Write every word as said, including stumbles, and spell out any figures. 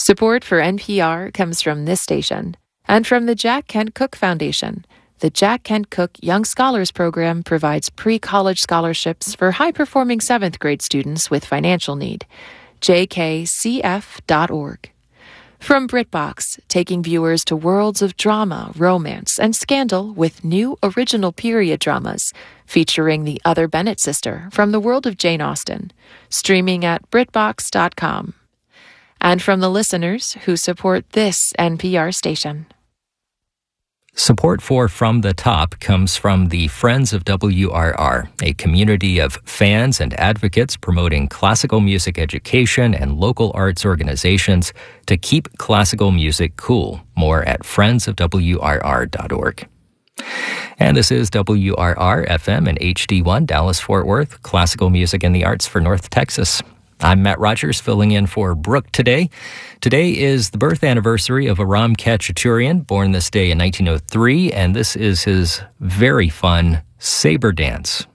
Support for N P R comes from this station and from the Jack Kent Cooke Foundation. The Jack Kent Cooke Young Scholars Program provides pre-college scholarships for high-performing seventh grade students with financial need. j k c f dot org. From BritBox, taking viewers to worlds of drama, romance, and scandal with new original period dramas featuring the other Bennett sister from the world of Jane Austen. Streaming at BritBox dot com. And from the listeners who support this N P R station. Support for From the Top comes from the Friends of W R R, a community of fans and advocates promoting classical music education and local arts organizations to keep classical music cool. More at friends of w r r dot org. And this is W R R F M and H D one, Dallas-Fort Worth, classical music and the arts for North Texas. I'm Matt Rogers, filling in for Brooke today. Today is the birth anniversary of Aram Khachaturian, born this day in nineteen oh three, and this is his very fun Saber Dance.